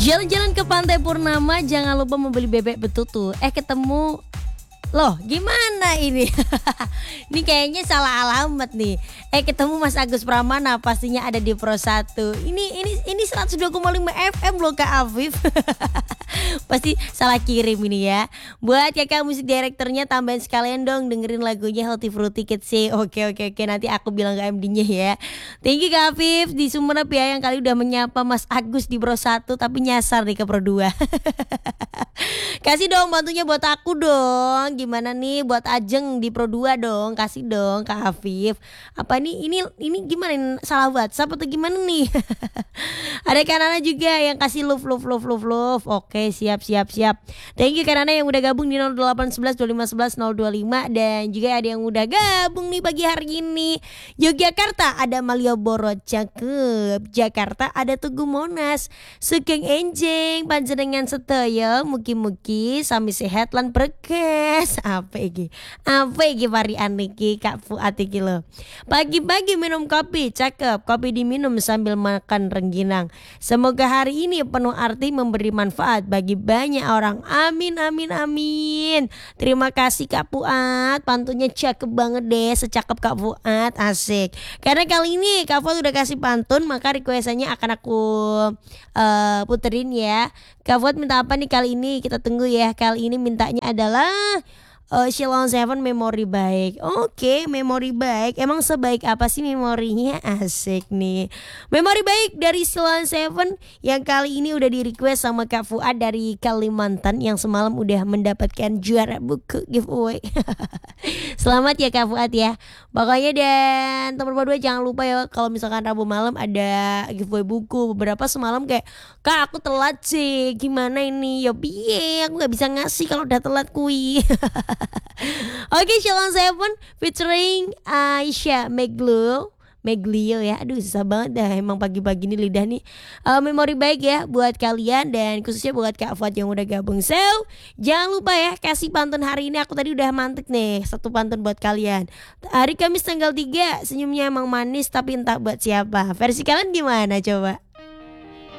Jalan-jalan ke Pantai Purnama, jangan lupa membeli bebek betutu. Ketemu. Loh, gimana ini? Ini kayaknya salah alamat nih. Ketemu Mas Agus Pramana, pastinya ada di Pro 1. Ini 102,5 FM loh Kak Afif. Pasti salah kirim ini ya. Buat kakak musik direkturnya, tambahin sekalian dong dengerin lagunya Healthy Fruity Kids sih. Oke, nanti aku bilang ke MD-nya ya. Thank you Kak Afif di Sumenep ya, yang kali udah menyapa Mas Agus di Pro 1 tapi nyasar nih ke Pro 2. Kasih dong bantunya buat aku dong. Gimana nih buat Ajeng di Pro 2 dong. Kasih dong Kak Afif. Apa nih ini gimana, salah WhatsApp atau gimana nih? Ada Kanana juga yang kasih love. Oke, siap. Thank you Kanana yang udah gabung di 0811 2511 025. Dan juga ada yang udah gabung nih pagi hari ini. Yogyakarta ada Malioboro, cakep. Jakarta ada Tugu Monas. Sugeng enjing panjenengan sedaya mugi-mugi sami sehat lan berkes. Apa iki varian iki Kak Fuad iki lho. Pagi-pagi minum kopi, cakep. Kopi diminum sambil makan rengginang. Semoga hari ini penuh arti, memberi manfaat bagi banyak orang. Amin. Terima kasih Kak Fuad, pantunnya cakep banget deh, secakep Kak Fuad, asik. Karena kali ini Kak Fuad udah kasih pantun, maka requestannya akan aku puterin ya. Kak Fuad minta apa nih kali ini? Kita tunggu ya. Kali ini mintanya adalah Shilon Seven memori baik. Oke, memori baik. Emang sebaik apa sih memorinya? Asik nih. Memori baik dari Shilon Seven yang kali ini udah di request sama Kak Fuad dari Kalimantan, yang semalam udah mendapatkan juara buku giveaway. Selamat ya Kak Fuad ya. Pokoknya dan teman berdua jangan lupa ya, kalau misalkan Rabu malam ada giveaway buku. Beberapa semalam kayak, Kak aku telat sih, gimana ini? Ya piye, aku gak bisa ngasih kalau udah telat kui. Oke, Shilon Seven featuring Aisyah Meglio ya. Aduh susah banget dah emang pagi-pagi ini lidah nih. Memori baik ya buat kalian, dan khususnya buat Kak Fuad yang udah gabung. So, jangan lupa ya kasih pantun hari ini. Aku tadi udah mantek nih satu pantun buat kalian. Hari Kamis tanggal 3, senyumnya emang manis tapi entah buat siapa. Versi kalian gimana coba?